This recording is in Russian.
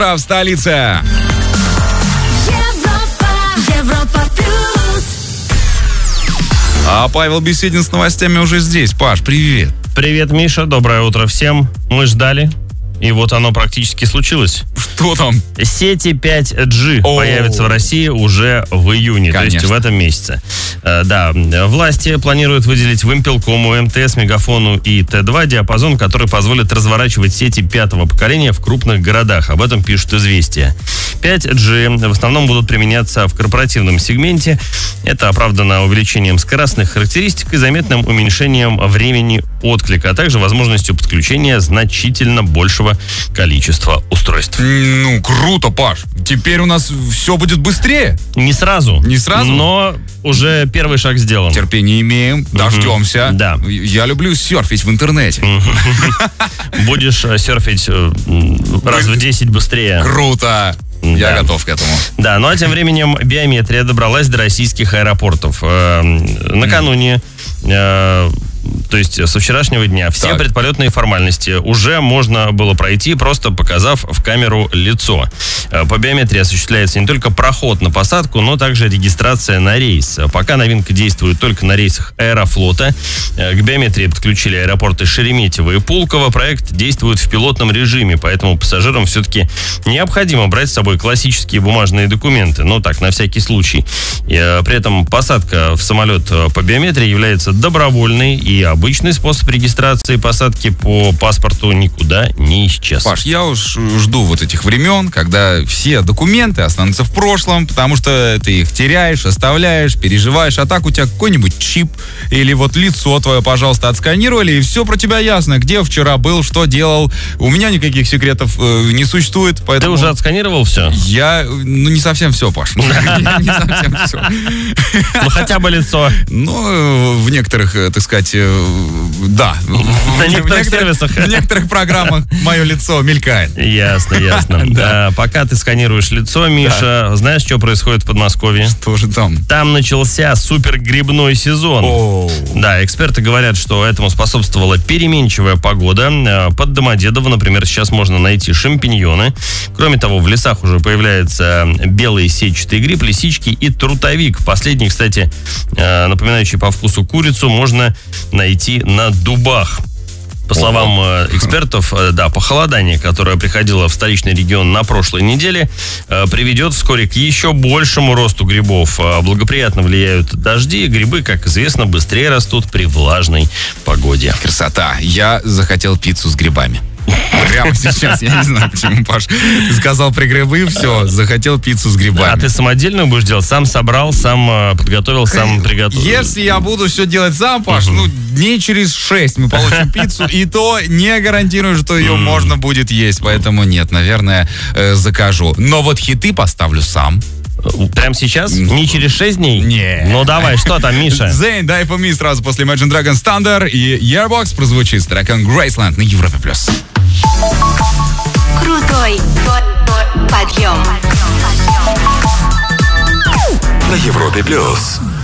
в столице. Европа плюс. А Павел Беседин с новостями уже здесь. Паш, привет. Привет, Миша, доброе утро всем. Мы ждали, и вот оно практически случилось. Что там? Сети 5G появятся в России уже в июне, Конечно. то есть в этом месяце. Да, власти планируют выделить Вимпелкому, МТС, Мегафону и Т2 диапазон, который позволит разворачивать сети пятого поколения в крупных городах. Об этом пишут «Известия». 5G в основном будут применяться в корпоративном сегменте. Это оправдано увеличением скоростных характеристик и заметным уменьшением времени отклика, а также возможностью подключения значительно большего количества устройств. Ну, круто, Паш. Теперь у нас все будет быстрее. Не сразу. Не сразу? Но уже первый шаг сделан. Терпение имеем, дождемся. Да. Я люблю серфить в интернете. Будешь серфить раз в 10 быстрее. Круто. Я Да. готов к этому. Да, ну а тем временем биометрия добралась до российских аэропортов. Накануне, то есть со вчерашнего дня, все Так. предполетные формальности уже можно было пройти, просто показав в камеру лицо. По биометрии осуществляется не только проход на посадку, но также регистрация на рейс. Пока новинка действует только на рейсах Аэрофлота. К биометрии подключили аэропорты Шереметьево и Пулково. Проект действует в пилотном режиме, поэтому пассажирам все-таки необходимо брать с собой классические бумажные документы. Ну так, на всякий случай. При этом посадка в самолет по биометрии является добровольной, и обычный способ регистрации посадки по паспорту никуда не исчез. Паш, я уж жду вот этих времен, когда все документы останутся в прошлом, потому что ты их теряешь, оставляешь, переживаешь, а так у тебя какой-нибудь чип или вот лицо твое, пожалуйста, отсканировали, и все про тебя ясно, где вчера был, что делал. У меня никаких секретов не существует, Ты поэтому... уже отсканировал все? Я, не совсем все, Паш. Не совсем все. Ну хотя бы лицо. Ну, в некоторых, так сказать, да. На некоторых сервисах. В некоторых программах мое лицо мелькает. Ясно. Да. Пока ты сканируешь лицо, Миша, знаешь, что происходит в Подмосковье? Что же там? Там начался супергрибной сезон. Да, эксперты говорят, что этому способствовала переменчивая погода. Под Домодедово, например, сейчас можно найти шампиньоны. Кроме того, в лесах уже появляется белый сетчатый гриб, лисички и трутовик. Последний, кстати, напоминающий по вкусу курицу, можно найти на дубах. По словам экспертов, да, похолодание, которое приходило в столичный регион на прошлой неделе, приведет вскоре к еще большему росту грибов. Благоприятно влияют дожди, и грибы, как известно, быстрее растут при влажной погоде. Красота. Я захотел пиццу с грибами. Прямо сейчас, я не знаю, почему, Паш. Ты сказал про грибы, все, захотел пиццу с грибами. А ты самодельную будешь делать? Сам собрал, сам подготовил, сам приготовил? Если я буду все делать сам, Паш, дней через 6 мы получим пиццу, и то не гарантирую, что ее можно будет есть. Поэтому нет, наверное, закажу. Но вот хиты поставлю сам. Прямо сейчас? Не через 6 дней? Не. Ну давай, что там, Миша? Zayn, Die For Me сразу после Imagine Dragons Thunder и Yearbox прозвучит с треком Graceland на Европе+. Крутой подъем. На Европе+.